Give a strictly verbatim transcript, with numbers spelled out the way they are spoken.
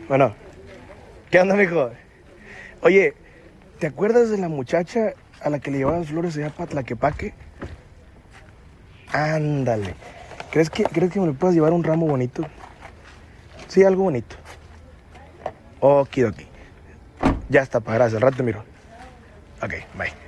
Bueno, ¿qué onda, mijo? Oye, ¿te acuerdas de la muchacha a la que le llevabas flores allá para Tlaquepaque? Ándale. ¿Crees que, ¿Crees que me le puedas llevar un ramo bonito? Sí, algo bonito. Okidoki. Ya está, pa, gracias. Al rato te miro. Ok, bye.